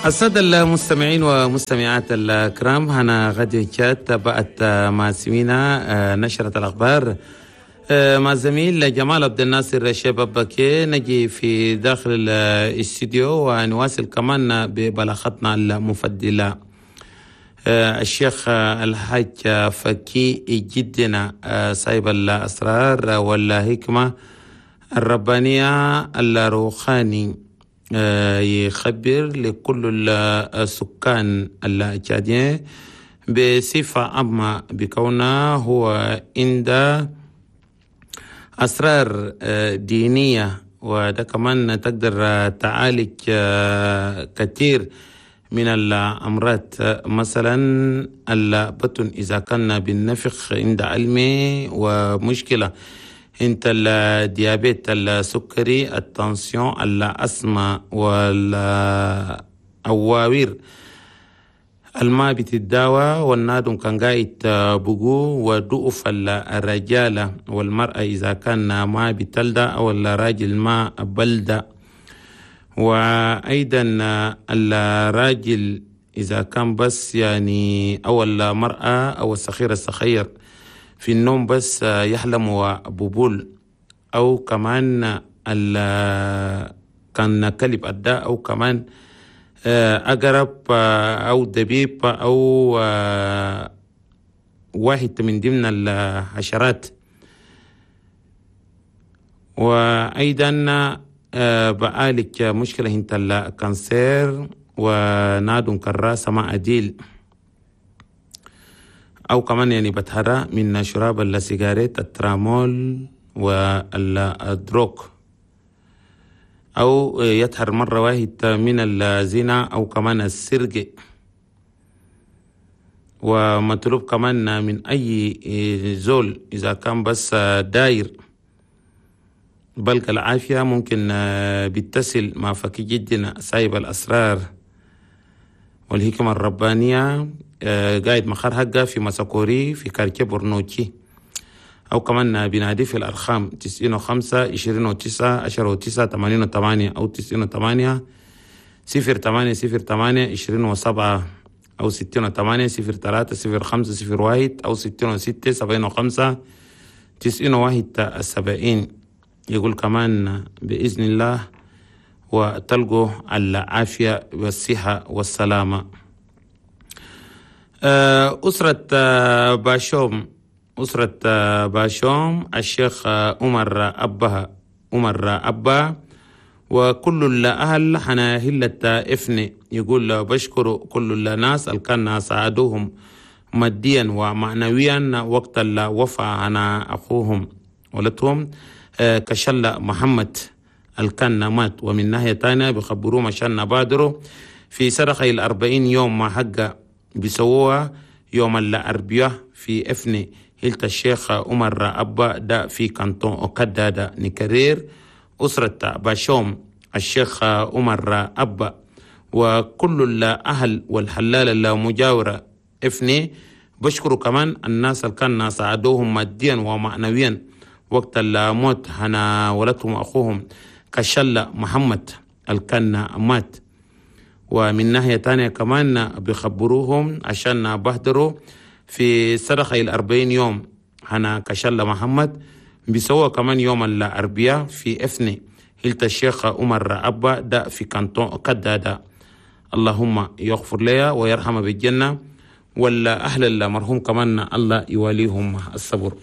السادة المستمعين ومستمعات الكرام، هنا غدي كات بقت مع سمينا نشرة الأخبار مع زميل جمال عبد الناصر شباب بكي. نجي في داخل الاستديو ونواصل كمان ببلاغتنا المفضلة. الشيخ الحاج فكي جدنا صاحب الأسرار والحكمة الربانية الروحاني يخبر لكل السكان التشاديين بصفة عامة بكونه هو عند أسرار دينية، وده كمان تقدر تعالج كثير من الأمراض، مثلا البطن إذا كان بالنفخ عند علمي، ومشكلة انت الديابيت، السكري، التنسيون، الأسمى، والأواوير الماء بتداوى، والنادم كان قايد بقو، وضعف الرجالة والمرأة إذا كان ما بتلدى أو الراجل ما بلدى، وأيضا الراجل إذا كان بس يعني أو المرأة أو الصغير في النوم بس يحلم ببول، أو كمان كان كلب أداء، أو كمان أقرب أو دبيب أو واحد من ضمن الحشرات. وأيضا بعالج مشكلة انت الكانسير ونادم كراس مع أديل، أو كمان يعني بتهرى من شراب السيجارات، الترامول والدروك، أو يتهر مرة واحد من الزنا، أو كمان السرقة. ومطلوب كمان من أي زول إذا كان بس داير بلق العافية ممكن بيتصل مع فكي جدنا صاحب الأسرار والحكمة الربانية، قاعد مخار حقه في مساكوري في كاركي بورنوتشي، أو كمان بنادي في الأرقام 95 29 10 88 أو 98 08 08 27 أو 68 03 05 01 أو 66 75 91 70. يقول كمان بإذن الله وتلقوا العافية والصحة والسلامة. أسرة باشوم الشيخ عمر أبا وكل الأهل حناهلة إفني، يقول بشكر كل الناس اللي كان ساعدوهم ماديا ومعنويا وقت الوفاة أنا أخوهم ولدهم كشلة محمد الكان مات، ومن ناحية تانية بخبروه مشان بادروا في سرقة 40 يوم ما حق بيسووها يوم الأربعاء في إفني هلت الشيخ عمر أبا دا في كانتون أوكادا نكرير. أسرة باشوم الشيخ عمر أبا وكل الأهل والحلال المجاورة إفني بشكروا كمان الناس اللي كان ساعدوهم ماديا ومعنويا وقت الموت هنا ولدهم أخوهم كشلة محمد الكان مات. ومن ناحية تانية كمان بيخبروهم عشان بهدروا في سرقة 40 يوم هنا كشلة محمد بيسووا كمان يوم الأربعاء في إفني هلت الشيخ عمر أبا دا في كانتون كدادا. اللهم يغفر لها ويرحم بالجنة، ولا أهل المرحوم كمان الله يواليهم الصبر.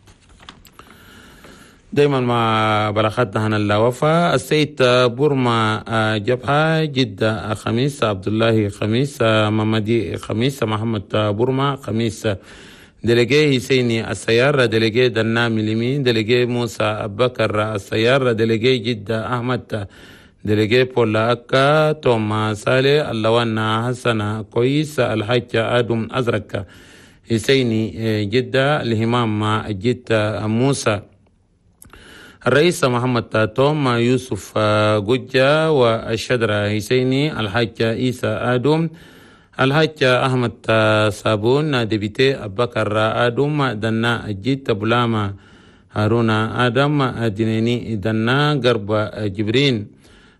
دايما ما بلغتنا هنا الوفاة. السيد بورما جبهة جدة خميس عبد الله خميس محمدي خميس محمد بورما خميس دلجي حسيني السيارة دلجي دنام اليمين دلجي موسى بكر السيارة دلجي جدة أحمد دلجي بولا أكا توما سالي اللوانا حسنا كويس الحاج آدم أزرق حسيني جدة الهمام جدة موسى الرئيس محمد توم يوسف جوجا والشدرة حسيني الحاج عيسى آدم الحاج أحمد صابون دبيتي أبكر آدم دنا جيت بلاما هارون آدم دينيني دنا قرب جبرين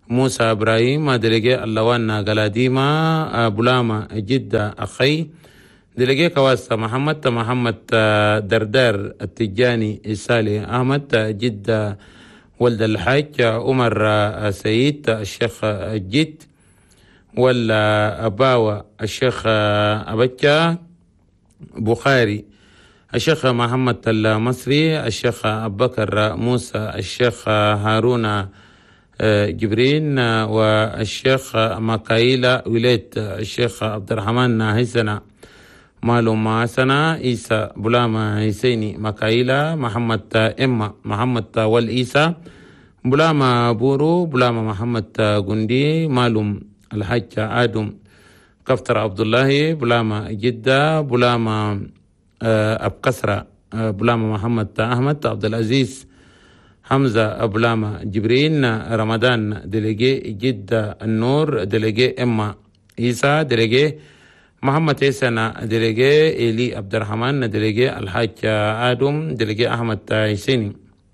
موسى إبراهيم دلقي اللوان قلاديما بلاما جدة أخي دلقي كواسة محمد دردار التجاني إسالي أحمد جدة ولد الحاج عمر سيد الشيخ الجد ولا أباوة الشيخ أبتشا بخاري الشيخ محمد المصري الشيخ أبو بكر موسى الشيخ هارون جبرين والشيخ مكايلة وليد الشيخ عبد الرحمن هيسنا معلوم سنة عيسى بلاما هيسيني مكايلة محمد والعيسى بلاما بورو بلاما محمد قندي معلوم الحاج آدم كفتر عبد الله بلاما جدة بلاما أبقسرة بلاما محمد أحمد عبد العزيز حمزة بلاما جبرين رمضان دلقي جدة النور دلقي إما عيسى دلقي محمد عيسى دلقي إلي عبد الرحمن دلقي الحاج آدم دلقي أحمد حسيني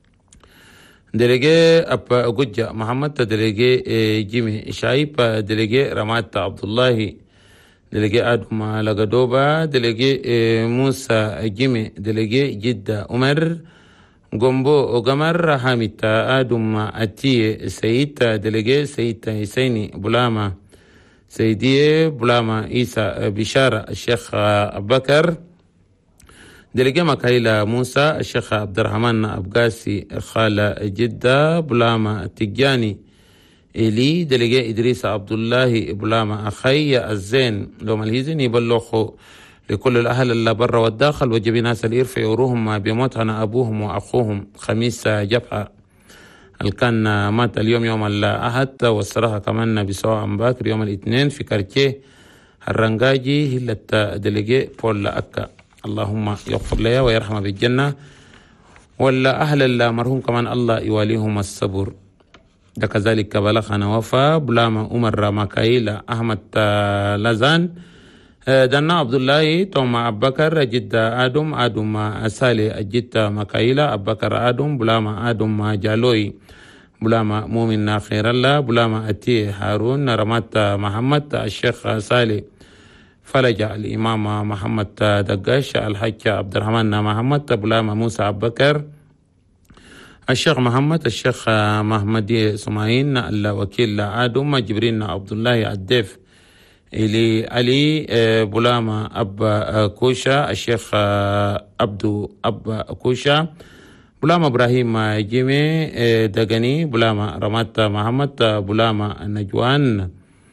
دلقي أب قجة محمد دلقي جيمي شايب دلقي رمات عبد الله دلقي آدم لقدوبة دلقي موسى جيمي دلقي جدة عمر قنبو قمر حامد آدم أتي سيد دلقي سيد حسيني بلاما سيدي بلاما عيسى بشارة الشيخ أبو بكر دلقي مكايلة موسى الشيخ عبد الرحمن أبقاسي خالة جدة بلاما تجاني إلي دلقي إدريس عبد الله بلاما أخي الزين لو ملهيزين يبلغوا لكل الأهل اللي برا والداخل وجب ناس اللي يرفعوا روحهم بموتنا أبوهم وأخوهم خميس جبهة الكان مات اليوم يوم الأحد والصراحة كمان بسواء باكر يوم الاثنين في كارتيه الرنجاجي هلة دلقي بول أكا اللهم يغفر لها ويرحمها بالجنة ولا أهل المرحوم كمان الله يواليهم الصبر ده كذلك بلغنا وفا بلاما عمر مكايلة أحمد لازان دنا عبد الله توما أبو بكر جدة آدم أسالي جدة مكايلة أبو بكر آدم بلاما آدم جالوي بلاما مؤمن خير الله بلاما أتي هارون رمات محمد الشيخ سالي فلجأ الإمام محمد دقاش الحاج عبد الرحمن محمد بلاما موسى أبو بكر الشيخ محمد الشيخ محمدي سماعين الوكيل آدم جبرين عبد الله الديف إلي علي بلاما أب كوشا الشيخ عبدو أب كوشا بلاما إبراهيم جيمي دقني بلاما رمات محمد بلاما نجوان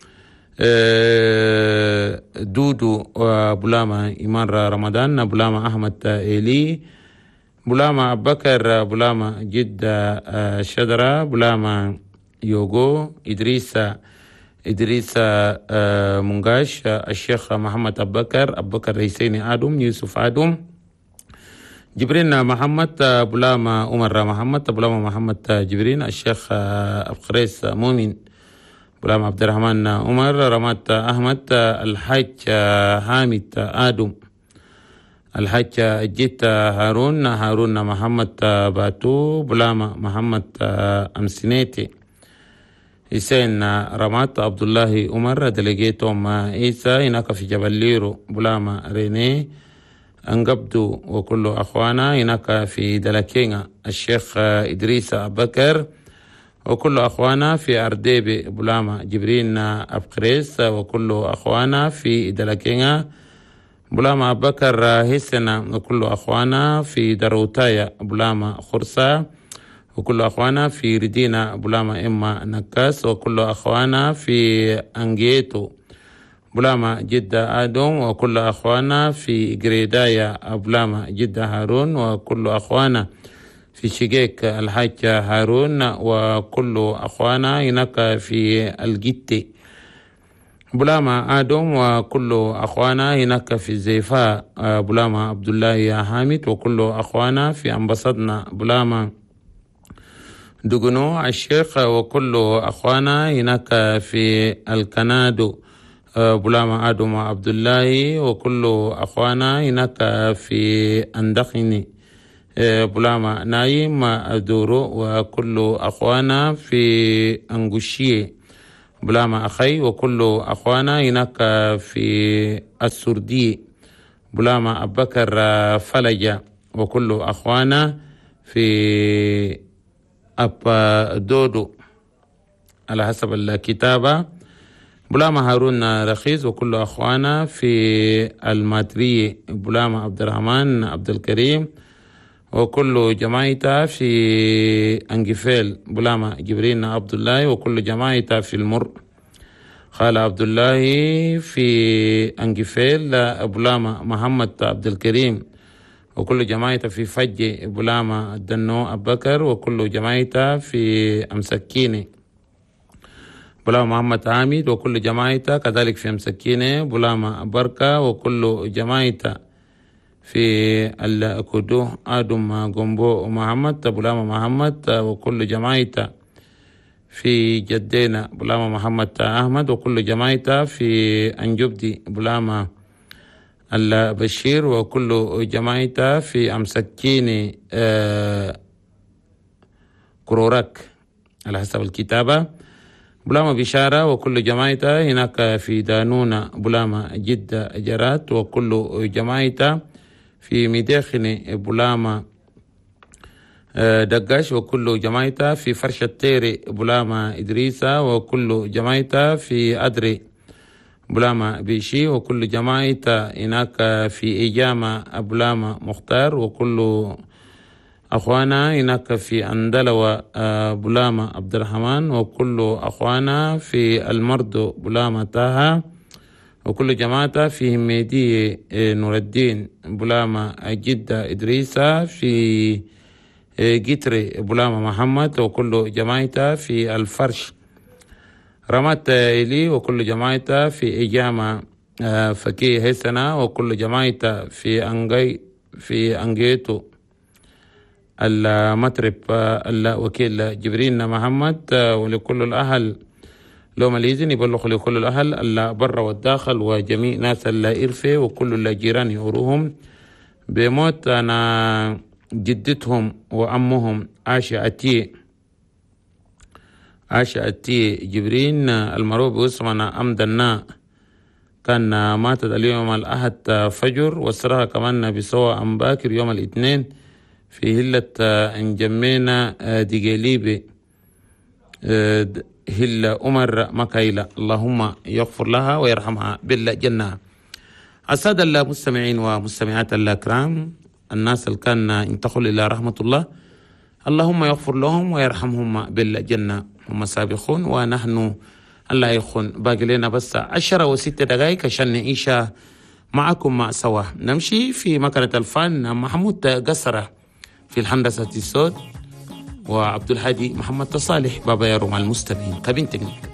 دودو بلاما إمار رمضان بلاما أحمد إلي بلاما أبو بكر بلاما جدة شدرة بلاما يوغو إدريس منقاش الشيخ محمد أبو بكر ريسيني آدم يوسف آدم جبرين محمد بلاما عمر محمد بلاما محمد جبرين الشيخ أبقريس مؤمن بلاما عبد الرحمن عمر رمات أحمد الحاج حامد آدم الحاج جيت هارون محمد باتو بلاما محمد أمسينيتي حسين رمات عبد الله عمر دلقيتهم عيسى هناك في جبل ليرو بلاما ريني انقبدو وكل أخوانا هناك في دلكينا الشيخ إدريس أبو بكر وكل أخوانا في أرديبي بلاما جبرين أبقريس وكل أخوانا في دلكينا بلاما أبو بكر هسنا وكل أخوانا في دروتايا بلاما خرسة وكل أخوانا في ردينا بلاما إما نكاس وكل أخوانا في أنجيتو بلاما جدة آدم وكل أخوانا في قريدايا بلاما جدة هارون وكل أخوانا في شقيق الحاج هارون وكل أخوانا هناك في الجتي بلاما آدم وكل أخوانا هناك في الزيفاء بلاما عبد الله حامد وكل أخوانا في أنبسطنا بلاما دقنو الشيخ وكل أخوانا هناك في الكنادو بلاما آدم عبد الله وكل أخوانا هناك في أندخني بلاما نايم دورو، وكل أخوانا في أنغوشية بلاما أخي، وكل أخوانا هناك في السردي بلاما أبكر فلجة، وكل أخوانا في أبا دودو على حسب الكتابة بلاما هارون رخيص، وكل أخوانا في الماترية بلاما عبد الرحمن عبد الكريم، وكل جماعتها في أنجفيل بلاما جبرين عبد الله، وكل جماعتها في المر خال عبد الله في أنجفيل بلاما محمد عبد الكريم، وكل جماعتها في فجي بلاما الدنو أبو بكر، وكل جماعتها في أمسكيني بلاما محمد عامد، وكل جماعتها كذلك في أمسكيني بلاما بركة، وكل جماعتها في الكدو آدم قنبو محمد بلاما محمد، وكل جماعتها في جدينا بلاما محمد أحمد، وكل جماعتها في أنجبدي بلاما البشير، وكل جماعتها في أمسكيني كرورك على حسب الكتابة بلاما بشارة، وكل جماعتها هناك في دانونا بلاما جدة جرات، وكل جماعتها في مداخني بلاما دقاش، وكل جماعتها في فرشة تيري بلاما إدريسة، وكل جماعتها في أدري بلاما بيشي، وكل جماعتها هناك في إجامة بلاما مختار، وكل أخوانا هناك في أندلوة بلاما عبد الرحمن، وكل أخوانا في المردو بلاما تاها، وكل جماعتها في هميدية نور الدين بلاما جدة إدريسة، في جتري بلاما محمد، وكل جماعتها في الفرش رمت إلي، وكل جماعتها في إجامة فكي هسنا، وكل جماعتها في أنجيتو المطرب الوكيل جبرين محمد، ولكل الأهل لو ماليزين يبلغ لكل الأهل البر والداخل وجميع ناس الإرفة، وكل الجيران يوروهم بموت أنا جدتهم وأمهم عاشا أتي جبرين المروب اسمنا أمدنا، كان ماتت اليوم الأحد فجر، وسرها كمان بسوى أم باكر يوم الاثنين في هلة انجمينا ديجيليبي هلة أمر مكايلة، اللهم يغفر لها ويرحمها بالجنة. السادة المستمعين ومستمعات الكرام، الناس اللي كان ينتقل إلى رحمة الله اللهم يغفر لهم ويرحمهم بالجنة، هم سابقون ونحن الله يخون. باقي لنا بس 10 و6 دقائق عشان نعيش معكم مع سوا. نمشي في مكنة الفن محمود قصرة في الهندسة الصوت، وعبد الهادي محمد تصالح بابا يا روم المستمعين كابين تكنيك.